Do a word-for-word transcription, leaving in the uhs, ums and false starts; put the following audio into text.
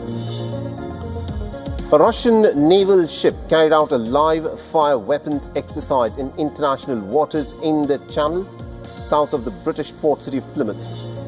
A Russian naval ship carried out a live fire weapons exercise in international waters in the Channel, south of the British port city of Plymouth.